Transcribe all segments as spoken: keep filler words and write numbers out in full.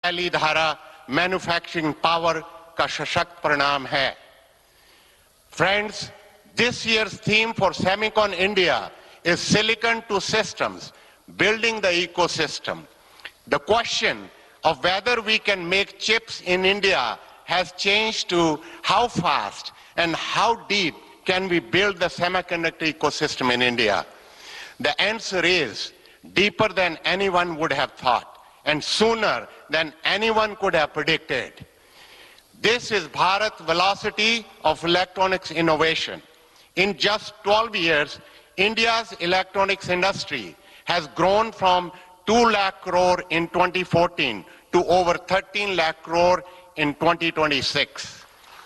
पहली धारा manufacturing power का सशक्त परिणाम है। Friends, this year's theme for Semicon India is Silicon to Systems, building the ecosystem. The question of whether we can make chips in India has changed to how fast and how deep can we build the semiconductor ecosystem in India. The answer is deeper than anyone would have thought and sooner than anyone could have predicted. This is Bharat's velocity of electronics innovation. In just twelve years, India's electronics industry has grown from two lakh crore in twenty fourteen to over thirteen lakh crore in twenty twenty-six.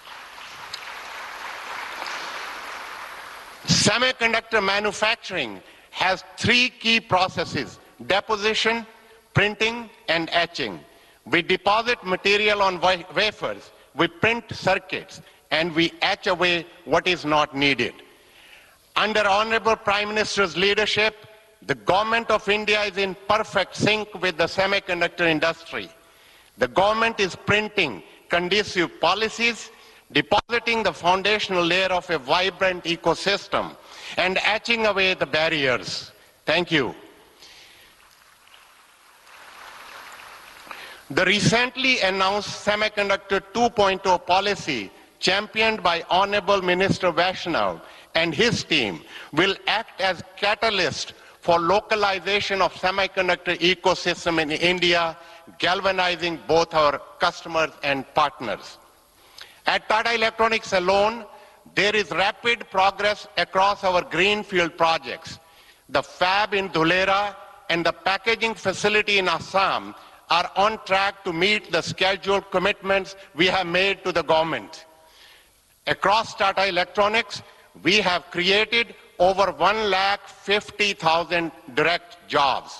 Semiconductor manufacturing has three key processes: deposition, printing, and etching. We deposit material on wafers, we print circuits, and we etch away what is not needed. Under Honorable Prime Minister's leadership, the Government of India is in perfect sync with the semiconductor industry. The government is printing conducive policies, depositing the foundational layer of a vibrant ecosystem, and etching away the barriers. Thank you. The recently announced Semiconductor two point oh policy, championed by Honorable Minister Vaishnav and his team, will act as catalyst for localization of semiconductor ecosystem in India, galvanizing both our customers and partners. At Tata Electronics alone, there is rapid progress across our greenfield projects. The fab in Dhulera and the packaging facility in Assam are on track to meet the scheduled commitments we have made to the government. Across Tata Electronics, we have created over one lakh fifty thousand direct jobs.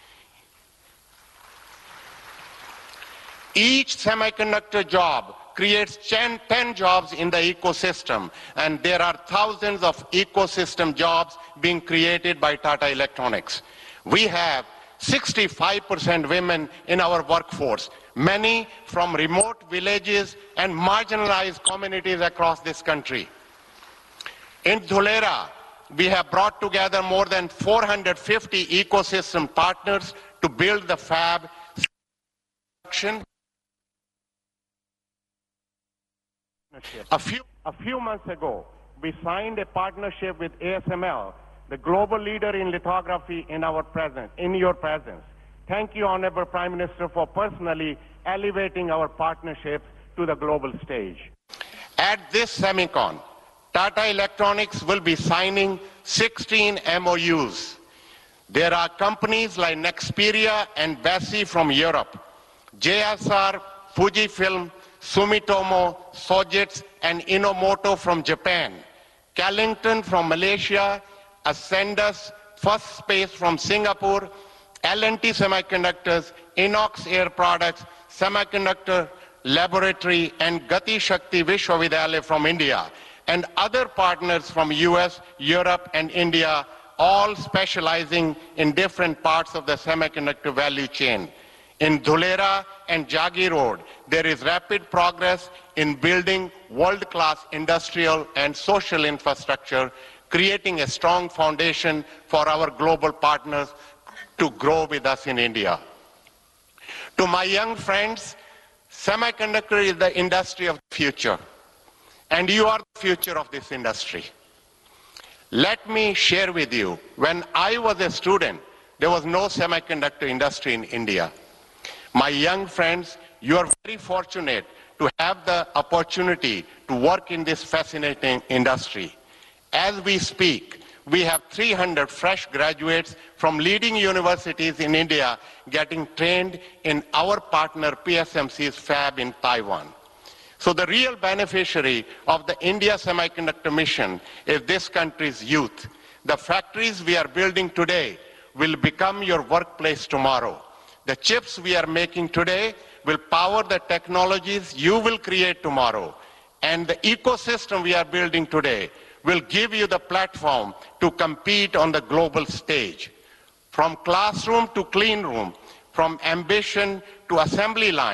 Each semiconductor job creates ten jobs in the ecosystem, and there are thousands of ecosystem jobs being created by Tata Electronics. We have sixty-five percent women in our workforce, many from remote villages and marginalized communities across this country. In Dhulera, we have brought together more than four hundred fifty ecosystem partners to build the fab. A few, a few months ago, we signed a partnership with A S M L, the global leader in lithography in our presence, in your presence. Thank you, Honorable Prime Minister, for personally elevating our partnerships to the global stage. At this Semicon, Tata Electronics will be signing sixteen M O Us. There are companies like Nexperia and Besi from Europe, J S R, Fujifilm, Sumitomo, Sojitz, and Inomoto from Japan, Callington from Malaysia, Ascendus, First Space from Singapore, L and T Semiconductors, Inox Air Products, Semiconductor Laboratory, and Gati Shakti Vishwavidyalaya from India, and other partners from U S, Europe, and India, all specializing in different parts of the semiconductor value chain. In Dhulera and Jagi Road, there is rapid progress in building world-class industrial and social infrastructure, creating a strong foundation for our global partners to grow with us in India. To my young friends, semiconductor is the industry of the future, and you are the future of this industry. Let me share with you, when I was a student, there was no semiconductor industry in India. My young friends, you are very fortunate to have the opportunity to work in this fascinating industry. As we speak, we have three hundred fresh graduates from leading universities in India getting trained in our partner P S M C's fab in Taiwan. So the real beneficiary of the India Semiconductor Mission is this country's youth. The factories we are building today will become your workplace tomorrow. The chips we are making today will power the technologies you will create tomorrow. And the ecosystem we are building today will give you the platform to compete on the global stage. From classroom to clean room, from ambition to assembly line,